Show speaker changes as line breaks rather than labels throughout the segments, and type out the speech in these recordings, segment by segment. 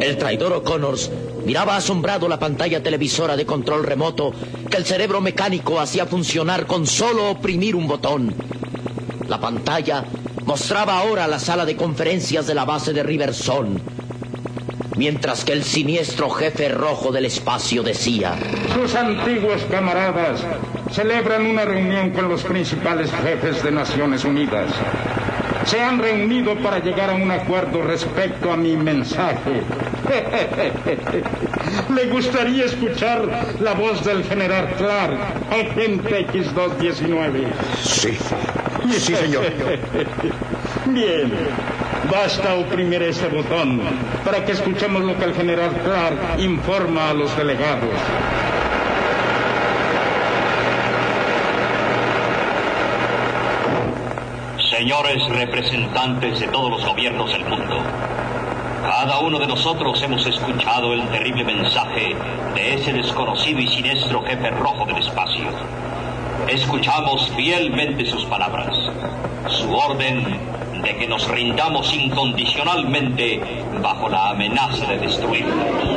El traidor O'Connors miraba asombrado la pantalla televisora de control remoto que el cerebro mecánico hacía funcionar con solo oprimir un botón. La pantalla mostraba ahora la sala de conferencias de la base de Riverson, mientras que el siniestro jefe rojo del espacio decía:
sus antiguos camaradas celebran una reunión con los principales jefes de Naciones Unidas. Se han reunido para llegar a un acuerdo respecto a mi mensaje. ¿Le gustaría escuchar la voz del general Clark, agente X-219?
Sí, sí, señor.
Bien, basta oprimir ese botón para que escuchemos lo que el general Clark informa a los delegados.
Señores representantes de todos los gobiernos del mundo, cada uno de nosotros hemos escuchado el terrible mensaje de ese desconocido y siniestro jefe rojo del espacio. Escuchamos fielmente sus palabras, su orden de que nos rindamos incondicionalmente bajo la amenaza de destruirnos.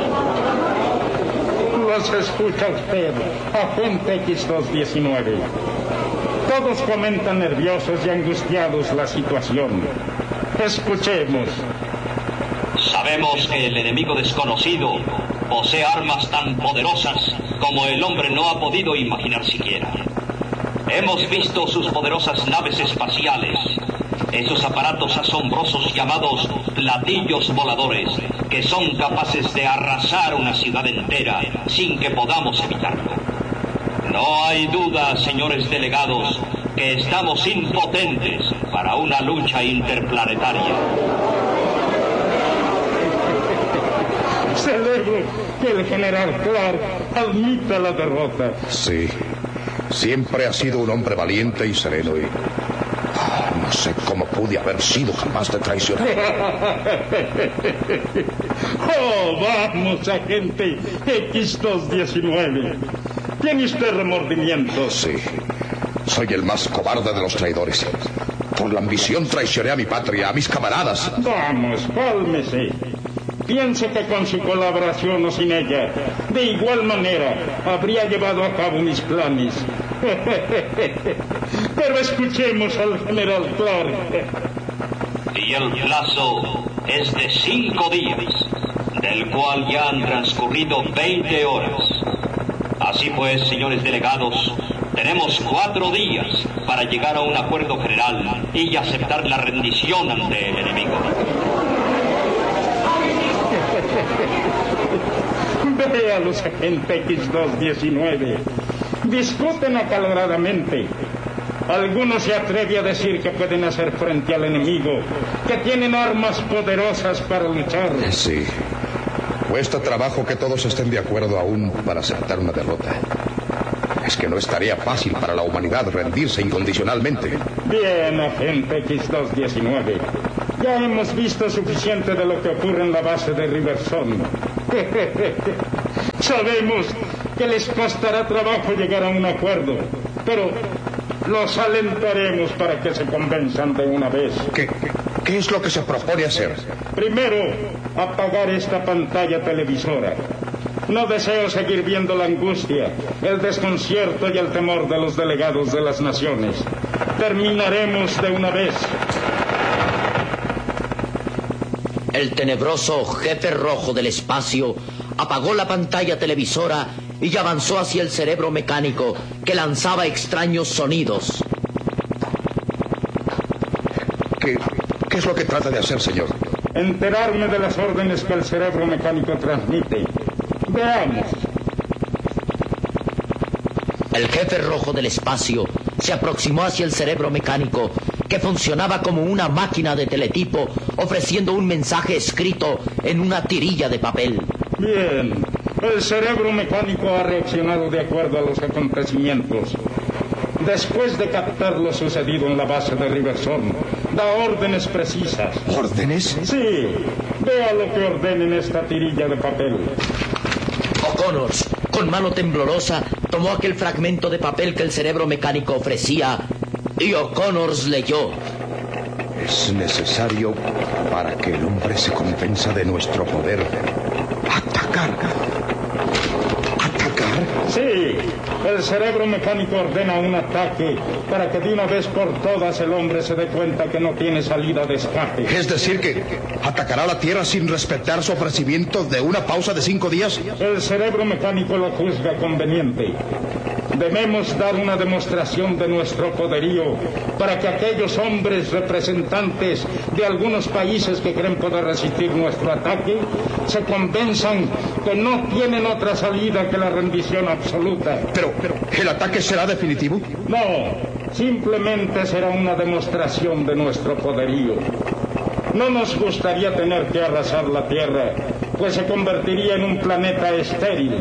Los escucha usted, agente X-219. Todos comentan nerviosos y angustiados la situación. Escuchemos.
Sabemos que el enemigo desconocido posee armas tan poderosas como el hombre no ha podido imaginar siquiera. Hemos visto sus poderosas naves espaciales, esos aparatos asombrosos llamados platillos voladores, que son capaces de arrasar una ciudad entera sin que podamos evitarlo. No hay duda, señores delegados, que estamos impotentes para una lucha interplanetaria.
Celebro que el general Clark admita la derrota.
Sí, siempre ha sido un hombre valiente y sereno y... no sé cómo pude haber sido capaz de traicionar.
Oh, vamos, agente X-219. ¿Tiene usted remordimiento?
Sí, soy el más cobarde de los traidores. Por la ambición traicioné a mi patria, a mis camaradas.
Vamos, cálmese. Piense que con su colaboración o sin ella, de igual manera, habría llevado a cabo mis planes. Pero escuchemos al general Clark.
Y el plazo es de 5 días, del cual ya han transcurrido 20 horas. Así pues, señores delegados, tenemos 4 días para llegar a un acuerdo general y aceptar la rendición ante el enemigo.
Véalos, agente X-219. Discuten acaloradamente. Algunos se atreven a decir que pueden hacer frente al enemigo, que tienen armas poderosas para luchar.
Sí. Cuesta trabajo que todos estén de acuerdo aún para aceptar una derrota. Es que no estaría fácil para la humanidad rendirse incondicionalmente.
Bien, agente X-219. Ya hemos visto suficiente de lo que ocurre en la base de Riverson. Sabemos que les costará trabajo llegar a un acuerdo, pero los alentaremos para que se convenzan de una vez.
¿Qué es lo que se propone hacer?
Primero, apagar esta pantalla televisora. No deseo seguir viendo la angustia, el desconcierto y el temor de los delegados de las naciones. Terminaremos de una vez.
El tenebroso jefe rojo del espacio apagó la pantalla televisora y avanzó hacia el cerebro mecánico, que lanzaba extraños sonidos.
¿Qué es lo que trata de hacer, señor?
Enterarme de las órdenes que el cerebro mecánico transmite. Veamos.
El jefe rojo del espacio se aproximó hacia el cerebro mecánico, que funcionaba como una máquina de teletipo, ofreciendo un mensaje escrito en una tirilla de papel.
Bien, el cerebro mecánico ha reaccionado de acuerdo a los acontecimientos. Después de captar lo sucedido en la base de Riverson, da órdenes precisas.
¿Órdenes?
Sí, vea lo que ordena en esta tirilla de papel.
O'Connors, con mano temblorosa, tomó aquel fragmento de papel que el cerebro mecánico ofrecía y O'Connors leyó.
Es necesario, para que el hombre se convenza de nuestro poder, atacar. ¿Atacar?
Sí, el cerebro mecánico ordena un ataque para que de una vez por todas el hombre se dé cuenta que no tiene salida de escape.
Es decir, que atacará la Tierra sin respetar su ofrecimiento de una pausa de 5 días.
El cerebro mecánico lo juzga conveniente. Debemos dar una demostración de nuestro poderío para que aquellos hombres representantes de algunos países que creen poder resistir nuestro ataque se convenzan que no tienen otra salida que la rendición absoluta.
Pero, ¿el ataque será definitivo?
No, simplemente será una demostración de nuestro poderío. No nos gustaría tener que arrasar la Tierra, pues se convertiría en un planeta estéril.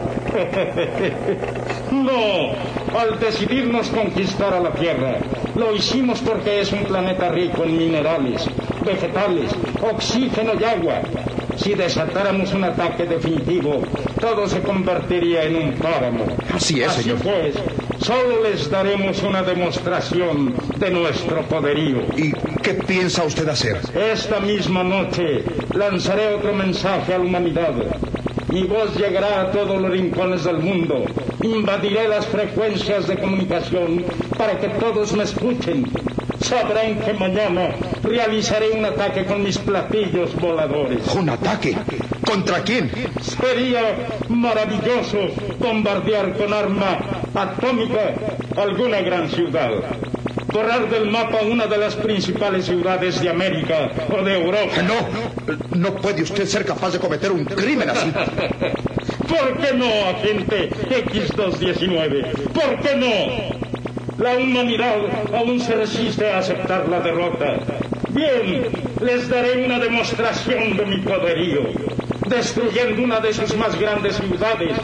No, al decidirnos conquistar a la Tierra, lo hicimos porque es un planeta rico en minerales, vegetales, oxígeno y agua. Si desatáramos un ataque definitivo, todo se convertiría en un páramo.
Así es, señor.
Así pues, solo les daremos una demostración de nuestro poderío.
¿Y qué piensa usted hacer?
Esta misma noche lanzaré otro mensaje a la humanidad. Mi voz llegará a todos los rincones del mundo. Invadiré las frecuencias de comunicación para que todos me escuchen. Sabrán que mañana realizaré un ataque con mis platillos voladores.
¿Un ataque? ¿Contra quién?
Sería maravilloso bombardear con arma atómica alguna gran ciudad. Borrar del mapa una de las principales ciudades de América o de Europa.
No puede usted ser capaz de cometer un crimen así.
¿Por qué no, agente X219? ¿Por qué no? La humanidad aún se resiste a aceptar la derrota. Bien, les daré una demostración de mi poderío, destruyendo una de sus más grandes ciudades.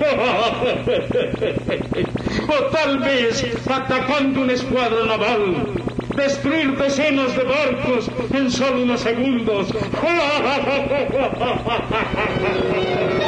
O tal vez atacando un escuadrón naval. Destruir decenas de barcos en solo unos segundos.